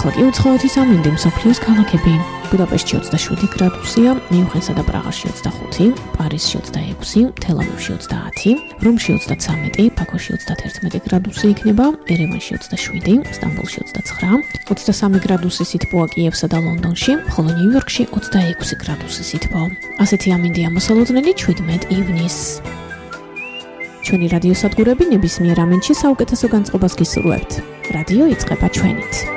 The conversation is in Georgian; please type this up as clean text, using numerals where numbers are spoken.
ახლა კი უცხოეთის ამინდი მსოფლიოს ქალაქები. ბუდაპეშტში 27 გრადუსია, მიუნხენსა და პრაღაში 25, პარიზში 26, თელ-ავივში 30, რომში 33, ბაქოში 31 გრადუსი იქნება, ერევანში 27, სტამბოლში 29, 23 გრადუსი სითბოა კიევსა და ლონდონში, ხოლო ნიუ-იორკში 26 გრადუსი სითბო. ასეთი ამინდია მოსალოდნელი 17 ივნისს. ჩვენი რადიოსადგურები ნებისმიერ ამინდში საუკეთესო განწყობას გისურვებთ. რადიო იწყება ჩვენით.